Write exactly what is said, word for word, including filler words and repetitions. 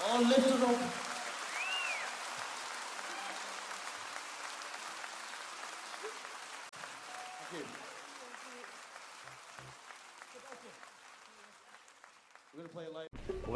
All lift it up. Thank you. We're gonna play a live.